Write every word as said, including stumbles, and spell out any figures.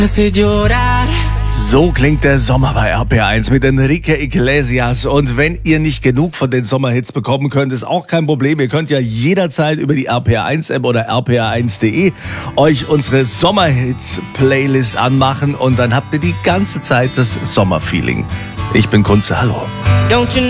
So klingt der Sommer bei R P eins mit Enrique Iglesias. Und wenn ihr nicht genug von den Sommerhits bekommen könnt, ist auch kein Problem. Ihr könnt ja jederzeit über die R P eins App oder r p r eins punkt d e euch unsere Sommerhits-Playlist anmachen und dann habt ihr die ganze Zeit das Sommerfeeling. Ich bin Kunze, hallo. Don't you